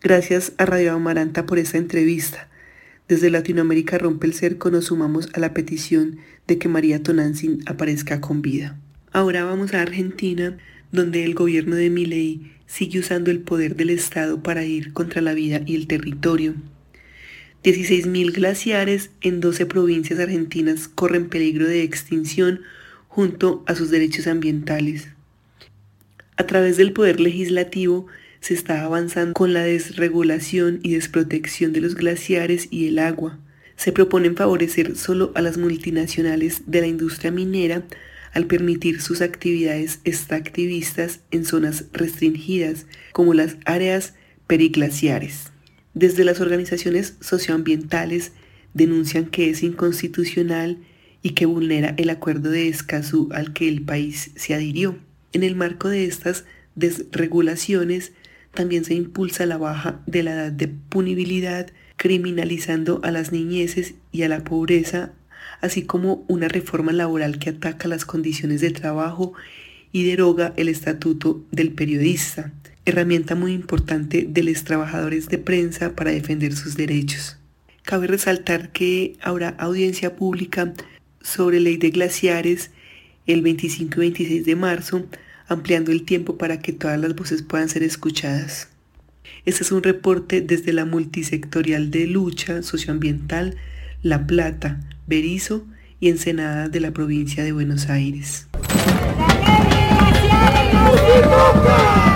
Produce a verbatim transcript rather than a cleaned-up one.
Gracias a Radio Amaranta por esta entrevista. Desde Latinoamérica Rompe el Cerco nos sumamos a la petición de que María Tonantzin aparezca con vida. Ahora vamos a Argentina, donde el gobierno de Milei sigue usando el poder del Estado para ir contra la vida y el territorio. dieciséis mil glaciares en doce provincias argentinas corren peligro de extinción junto a sus derechos ambientales. A través del poder legislativo se está avanzando con la desregulación y desprotección de los glaciares y el agua. Se proponen favorecer solo a las multinacionales de la industria minera al permitir sus actividades extractivistas en zonas restringidas, como las áreas periglaciares. Desde las organizaciones socioambientales denuncian que es inconstitucional y que vulnera el acuerdo de Escazú al que el país se adhirió. En el marco de estas desregulaciones, también se impulsa la baja de la edad de punibilidad, criminalizando a las niñeces y a la pobreza, así como una reforma laboral que ataca las condiciones de trabajo y deroga el estatuto del periodista, herramienta muy importante de los trabajadores de prensa para defender sus derechos. Cabe resaltar que habrá audiencia pública sobre ley de glaciares el veinticinco y veintiséis de marzo, ampliando el tiempo para que todas las voces puedan ser escuchadas. Este es un reporte desde la multisectorial de lucha socioambiental La Plata, Berisso y Ensenada de la provincia de Buenos Aires.